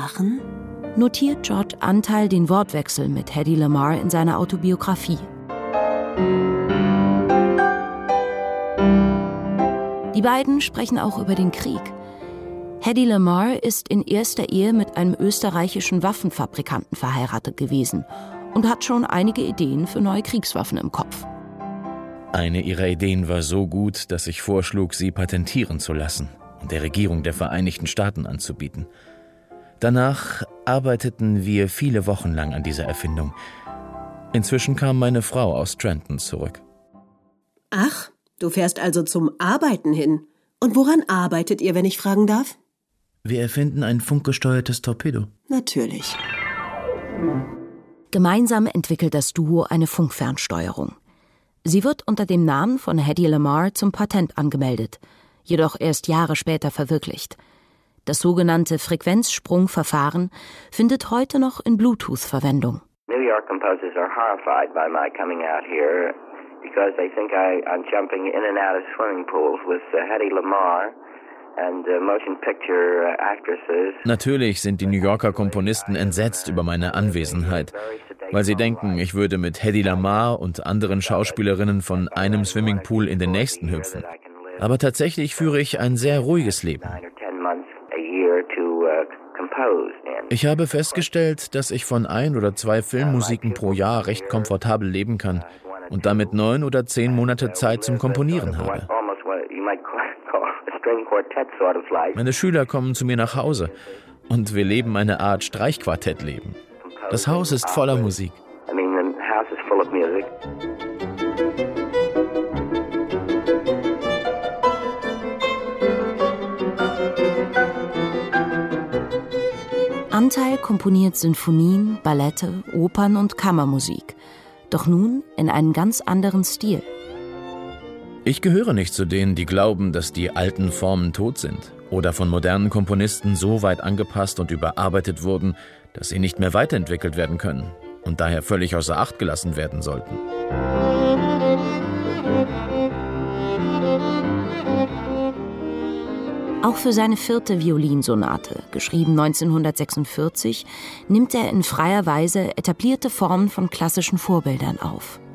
machen? Notiert George Antheil den Wortwechsel mit Hedy Lamarr in seiner Autobiografie. Die beiden sprechen auch über den Krieg. Hedy Lamarr ist in erster Ehe mit einem österreichischen Waffenfabrikanten verheiratet gewesen und hat schon einige Ideen für neue Kriegswaffen im Kopf. Eine ihrer Ideen war so gut, dass ich vorschlug, sie patentieren zu lassen und der Regierung der Vereinigten Staaten anzubieten. Danach arbeiteten wir viele Wochen lang an dieser Erfindung. Inzwischen kam meine Frau aus Trenton zurück. Ach, du fährst also zum Arbeiten hin. Und woran arbeitet ihr, wenn ich fragen darf? Wir erfinden ein funkgesteuertes Torpedo. Natürlich. Gemeinsam entwickelt das Duo eine Funkfernsteuerung. Sie wird unter dem Namen von Hedy Lamarr zum Patent angemeldet, jedoch erst Jahre später verwirklicht. Das sogenannte Frequenzsprungverfahren findet heute noch in Bluetooth Verwendung. New York composers are horrified by my coming out here because they think I'm jumping in and out of swimming pools with Hedy Lamarr and motion picture actresses. Natürlich sind die New Yorker Komponisten entsetzt über meine Anwesenheit, weil sie denken, ich würde mit Hedy Lamarr und anderen Schauspielerinnen von einem Swimmingpool in den nächsten hüpfen. Aber tatsächlich führe ich ein sehr ruhiges Leben. Ich habe festgestellt, dass ich von 1 oder 2 Filmmusiken pro Jahr recht komfortabel leben kann und damit 9 oder 10 Monate Zeit zum Komponieren habe. Meine Schüler kommen zu mir nach Hause und wir leben eine Art Streichquartettleben. Das Haus ist voller Musik. Antheil komponiert Sinfonien, Ballette, Opern und Kammermusik. Doch nun in einen ganz anderen Stil. Ich gehöre nicht zu denen, die glauben, dass die alten Formen tot sind oder von modernen Komponisten so weit angepasst und überarbeitet wurden, dass sie nicht mehr weiterentwickelt werden können und daher völlig außer Acht gelassen werden sollten. Auch für seine 4. Violinsonate, geschrieben 1946, nimmt er in freier Weise etablierte Formen von klassischen Vorbildern auf.